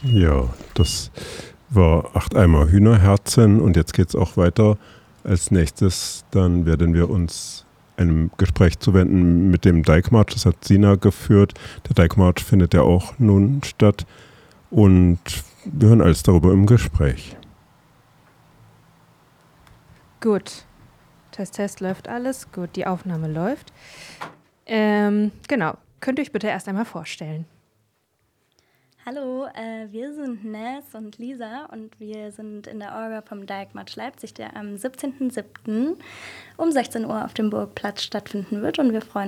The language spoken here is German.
Ja, das war 8 Eimer Hühnerherzen und jetzt geht's auch weiter. Als nächstes dann werden wir uns einem Gespräch zuwenden mit dem Dijkmarsch. Das hat Sina geführt. Der Dijkmarsch findet ja auch nun statt und wir hören alles darüber im Gespräch. Gut. Test, läuft alles. Gut, die Aufnahme läuft. Genau. Könnt ihr euch bitte erst einmal vorstellen? Hallo, wir sind Ness und Lisa und wir sind in der Orga vom Dijkmarsch Leipzig, der am 17.07. um 16 Uhr auf dem Burgplatz stattfinden wird und wir freuen